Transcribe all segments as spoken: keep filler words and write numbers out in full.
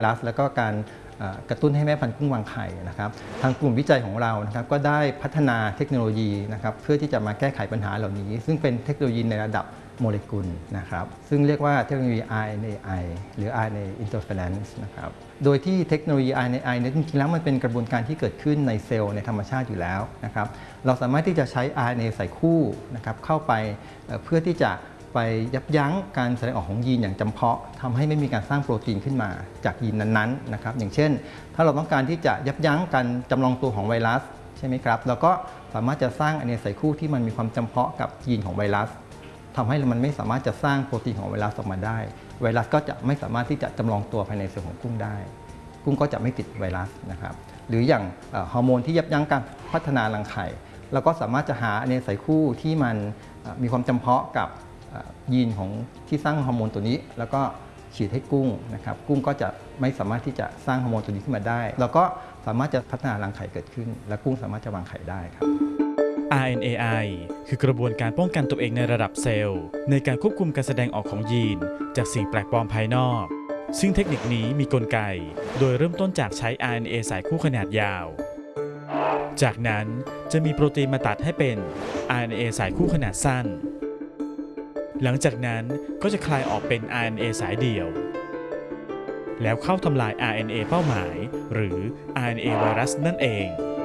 รัสแล้วก็การกระตุ้นให้แม่พันธุ์กุ้งวางไข่นะครับทางกลุ่มวิจัยของเรานะครับก็ได้พัฒนาเทคโนโลยีนะครับเพื่อที่จะมาแก้ไขปัญหาเหล่านี้ซึ่งเป็นเทคโนโลยีในระดับโมเลกุลนะครับซึ่งเรียกว่าเทคโนโลยี อาร์ เอ็น เอ ไอ หรือ อาร์ เอ็น เอ interference นะครับโดยที่เทคโนโลยี อาร์ เอ็น เอ ไอ เนี่ยจริงๆแล้วมันเป็นกระบวนการที่เกิดขึ้นในเซลล์ในธรรมชาติอยู่แล้วนะครับเราสามารถที่จะใช้ อาร์ เอ็น เอ ใส่คู่นะครับเข้าไปเพื่อที่จะไปยับยั้งการแสดงออกของยีนอย่างจำเพาะทำให้ไม่มีการสร้างโปรตีนขึ้นมาจากยีนนั้นๆนะครับอย่างเช่นถ้าเราต้องการที่จะยับยั้งการจำลองตัวของไวรัสใช่ไหมครับเราก็สามารถจะสร้าง อาร์ เอ็น เอ ใส่คู่ที่มันมีความจำเพาะกับยีนของไวรัสทำให้มันไม่สามารถจะสร้างโปรตีนของไวรัสออกมาได้ไวรัสก็จะไม่สามารถที่จะจำลองตัวภายในเซลล์ของกุ้งได้กุ้งก็จะไม่ติดไวรัสนะครับหรืออย่างฮอร์โมนที่ยับยั้งการพัฒนารังไข่เราก็สามารถจะหา อาร์ เอ็น เอ ใส่คู่ที่มันมีความจำเพาะกับยีนของที่สร้างฮอร์โมนตัวนี้แล้วก็ฉีดให้กุ้งนะครับกุ้งก็จะไม่สามารถที่จะสร้างฮอร์โมนตัวนี้ขึ้นมาได้แล้วก็สามารถจะพัฒนารังไข่เกิดขึ้นและกุ้งสามารถจะวางไข่ได้ครับอาร์ เอ็น เอ ไอ คือกระบวนการป้องกันตัวเองในระดับเซลล์ในการควบคุมการแสดงออกของยีนจากสิ่งแปลกปลอมภายนอกซึ่งเทคนิคนี้มีกลไกโดยเริ่มต้นจากใช้ อาร์ เอ็น เอ สายคู่ขนาดยาวจากนั้นจะมีโปรตีนมาตัดให้เป็น อาร์ เอ็น เอ สายคู่ขนาดสั้นหลังจากนั้นก็จะคลายออกเป็น อาร์ เอ็น เอ สายเดี่ยวแล้วเข้าทำลาย อาร์ เอ็น เอ เป้าหมายหรือ อาร์ เอ็น เอ ไวรัสนั่นเอง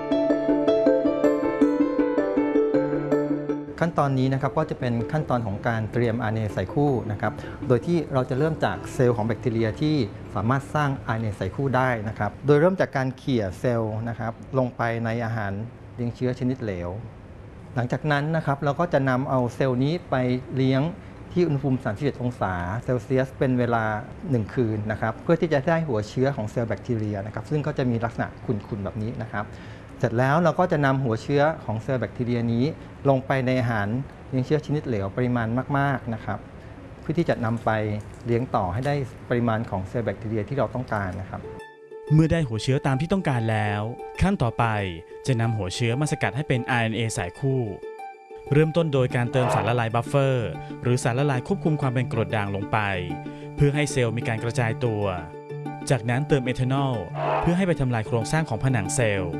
ขั้นตอนนี้นะครับก็จะเป็นขั้นตอนของการเตรียม อาร์ เอ็น เอ ใส่คู่นะครับโดยที่เราจะเริ่มจากเซลล์ของแบคทีเรียที่สามารถสร้าง อาร์ เอ็น เอ ใส่คู่ได้นะครับโดยเริ่มจากการเขี่ยเซลล์นะครับลงไปในอาหารเลี้ยงเชื้อชนิดเหลวหลังจากนั้นนะครับเราก็จะนำเอาเซลล์นี้ไปเลี้ยงที่อุณหภูมิสามสิบเอ็ดองศาเซลเซียสเป็นเวลาหนึ่งคืนนะครับเพื่อที่จะได้หัวเชื้อของเซลล์แบคทีเรียนะครับซึ่งก็จะมีลักษณะขุ่นๆแบบนี้นะครับเสร็จแล้วเราก็จะนำหัวเชื้อของเซลล์แบคทีเรียนี้ลงไปในอาหารเลี้ยงเชื้อชนิดเหลวปริมาณมากๆนะครับเพื่อที่จะนำไปเลี้ยงต่อให้ได้ปริมาณของเซลล์แบคทีเรียที่เราต้องการนะครับเมื่อได้หัวเชื้อตามที่ต้องการแล้วขั้นต่อไปจะนำหัวเชื้อมาสกัดให้เป็น อาร์ เอ็น เอ สายคู่เริ่มต้นโดยการเติมสารละลายบัฟเฟอร์หรือสารละลายควบคุมความเป็นกรดด่างลงไปเพื่อให้เซลล์มีการกระจายตัวจากนั้นเติมเอทานอลเพื่อให้ไปทำลายโครงสร้างของผนังเซลล์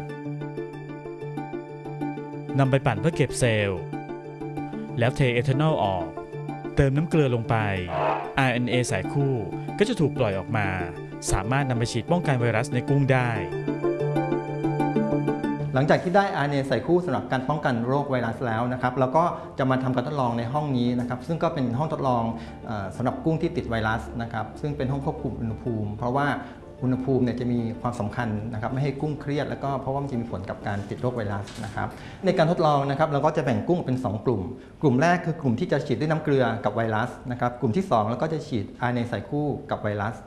นำไปปั่นเพื่อเก็บเซลล์แล้วเทเอทานอลออกเติมน้ำเกลือลงไป อาร์ เอ็น เอ สายคู่ก็จะถูกปล่อยออกมาสามารถนำไปฉีดป้องกันไวรัสในกุ้งได้หลังจากที่ได้ อาร์ เอ็น เอ ใส่คู่สำหรับการป้องกันโรคไวรัสแล้วนะครับเราก็จะมาทำการทดลองในห้องนี้นะครับซึ่งก็เป็นห้องทดลองสำหรับกุ้งที่ติดไวรัสนะครับซึ่งเป็นห้องควบคุมอุณหภูมิเพราะว่าอุณหภูมิเนี่ยจะมีความสำคัญนะครับไม่ให้กุ้งเครียดแล้วก็เพราะว่ามันจะมีผลกับการติดโรคไวรัสนะครับในการทดลองนะครับเราก็จะแบ่งกุ้งเป็นสองกลุ่มกลุ่มแรกคือกลุ่มที่จะฉีดด้วยน้ำเกลือกับไวรัสนะครับกลุ่มที่สองแล้วก็จะฉีด อาร์ เอ็น เอ ใส่คู่กับไวรัส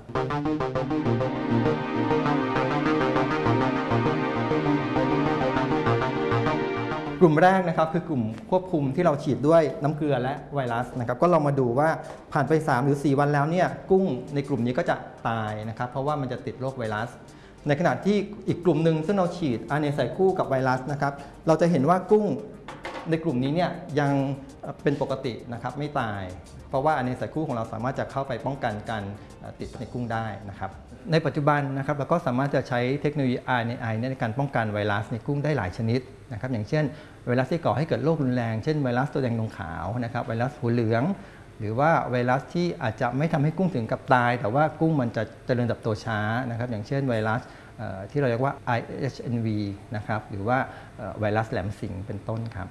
กลุ่มแรกนะครับคือกลุ่มควบคุมที่เราฉีดด้วยน้ำเกลือและไวรัสนะครับก็ลองมาดูว่าผ่านไปสามหรือสี่วันแล้วเนี่ยกุ้งในกลุ่มนี้ก็จะตายนะครับเพราะว่ามันจะติดโรคไวรัสในขณะที่อีกกลุ่มหนึ่งซึ่งเราฉีด อาร์ เอ็น เอ ใส่คู่กับไวรัสนะครับเราจะเห็นว่ากุ้งในกลุ่มนี้เนี่ยยังเป็นปกตินะครับไม่ตายเพราะว่า อาร์ เอ็น เอ ใส่คู่ของเราสามารถจะเข้าไปป้องกันการติดในกุ้งได้นะครับในปัจจุบันนะครับเราก็สามารถจะใช้เทคโนโลยี อาร์ เอ็น เอ ไอ ในการป้องกันไวรัสในกุ้งได้หลายชนิดนะครับอย่างเช่นไวรัสที่ก่อให้เกิดโรครุนแรงเช่นไวรัสตัวแดงนงขาวนะครับไวรัสหัวเหลืองหรือว่าไวรัสที่อาจจะไม่ทำให้กุ้งถึงกับตายแต่ว่ากุ้งมันจะเจริญเติบโตช้านะครับอย่างเช่นไวรัสที่เราเรียกว่า ไอ เอช เอ็น วี นะครับหรือว่าไวรัสแหลมสิงห์เป็นต้นครับ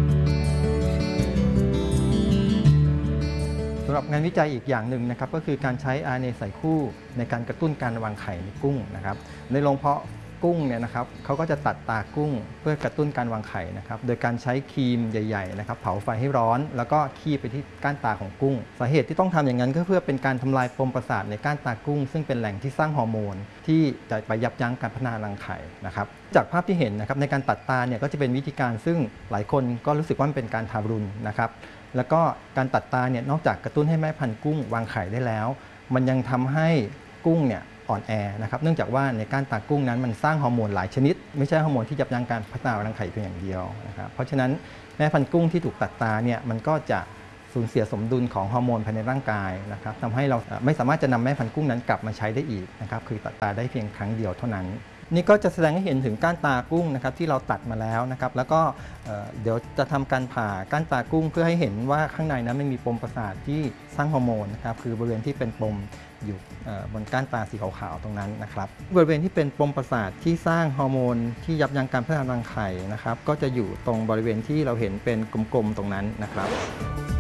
สำหรับงานวิจัยอีกอย่างหนึ่งนะครับก็คือการใช้ อาร์ เอ็น เอ ใส่คู่ในการกระตุ้นการวางไข่ในกุ้งนะครับในโรงเพาะกุ้งเนี่ยนะครับเขาก็จะตัดตากุ้งเพื่อกระตุ้นการวางไข่นะครับโดยการใช้ครีมใหญ่ๆนะครับเผาไฟให้ร้อนแล้วก็คีบไปที่ก้านตาของกุ้งสาเหตุที่ต้องทำอย่างนั้นก็เพื่อเป็นการทำลายปมประสาทในก้านตากุ้งซึ่งเป็นแหล่งที่สร้างฮอร์โมนที่จะไปยับยั้งการพัฒนารังไข่นะครับจากภาพที่เห็นนะครับในการตัดตาเนี่ยก็จะเป็นวิธีการซึ่งหลายคนก็รู้สึกว่ามันเป็นการทารุณนะครับแล้วก็การตัดตาเนี่ยนอกจากกระตุ้นให้แม่พันธุ์กุ้งวางไข่ได้แล้วมันยังทำให้กุ้งเนี่ยอ่อนแอนะครับเนื่องจากว่าในก้านตากุ้งนั้นมันสร้างฮอร์โมนหลายชนิดไม่ใช่ฮอร์โมนที่ยับยั้งการพัฒนารังไข่เพียงอย่างเดียวนะครับเพราะฉะนั้นแม่พันธุ์กุ้งที่ถูกตัดตาเนี่ยมันก็จะสูญเสียสมดุลของฮอร์โมนภายในร่างกายนะครับทำให้เราไม่สามารถจะนำแม่พันธุ์กุ้งนั้นกลับมาใช้ได้อีกนะครับคือตัดตาได้เพียงครั้งเดียวเท่านั้นนี่ก็จะแสดงให้เห็นถึงก้านตากุ้งนะครับที่เราตัดมาแล้วนะครับแล้วก็เดี๋ยวจะทำการผ่าก้านตากุ้งเพื่อให้เห็นว่าข้างในนั้นมันมีปมประสาทที่สร้างฮอร์โมนนะครับคือบริเวณที่เป็นปมอยู่บนก้านตาสีขาวๆตรงนั้นนะครับบริเวณที่เป็นปมประสาทที่สร้างฮอร์โมนที่ยับยั้งการพัฒนารังไข่นะครับก็จะอยู่ตรงบริเวณที่เราเห็นเป็นกลมๆตรงนั้นนะครับ